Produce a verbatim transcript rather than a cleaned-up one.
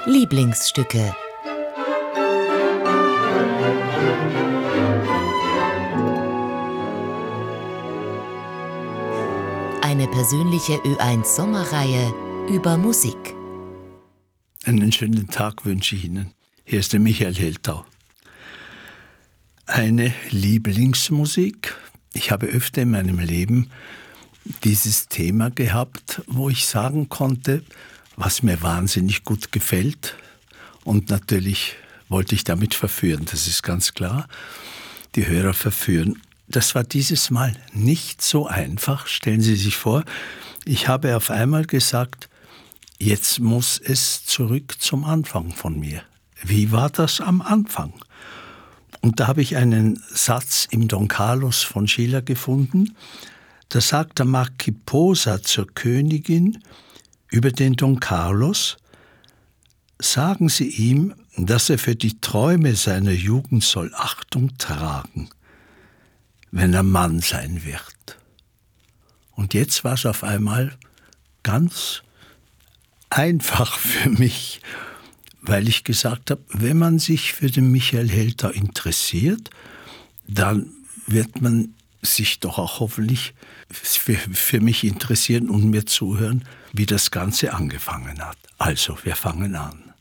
Lieblingsstücke. Eine persönliche Ö eins Sommerreihe über Musik. Einen schönen Tag wünsche ich Ihnen. Hier ist der Michael Heltau. Eine Lieblingsmusik. Ich habe öfter in meinem Leben dieses Thema gehabt, wo ich sagen konnte, was mir wahnsinnig gut gefällt. Und natürlich wollte ich damit verführen, das ist ganz klar. Die Hörer verführen. Das war dieses Mal nicht so einfach. Stellen Sie sich vor, ich habe auf einmal gesagt, jetzt muss es zurück zum Anfang von mir. Wie war das am Anfang? Und da habe ich einen Satz im Don Carlos von Schiller gefunden. Da sagt der Marquis Posa zur Königin über den Don Carlos: Sagen Sie ihm, dass er für die Träume seiner Jugend soll Achtung tragen, wenn er Mann sein wird. Und jetzt war es auf einmal ganz einfach für mich, weil ich gesagt habe, wenn man sich für den Michael Heltau interessiert, dann wird man sich doch auch hoffentlich für, für mich interessieren und mir zuhören, wie das Ganze angefangen hat. Also, wir fangen an.